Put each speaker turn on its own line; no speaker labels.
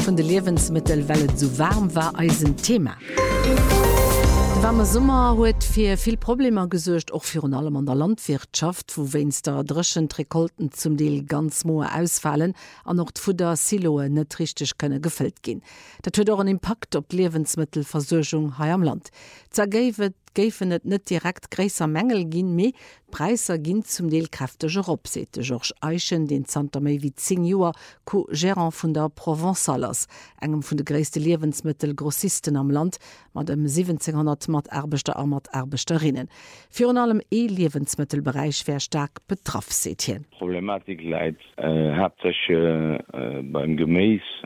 vun de Lebensmittelwelle zu warm war als ein Thema. De warme Sommer huet fir viel Probleme gesuercht och fir allem an der Landwirtschaft, wo wennns der dreschen Rekolten zum Deel ganz moe ausfallen an noch d'Futter Siloe net richtig könne gefüllt gin. Dat huet auch einen Impact op Lebensmittelversorgung ha am Land. Géifen net direkt gräser Mängel ginn méi Preiser ginn zum Deel kräftiger opsete. Georges Eichen, den Zanter méi wie 10 Joer Co-Gérant vun der Provençalers, engem vun de gréste Lebensmittelgrossisten am Land, mat dem 1700 mat Erbechter a mat Erbechterinnen. Für allem Lebensmittelbereich wär stark betraff seetien.
Problematik leit hauptsächlich beim Gemäß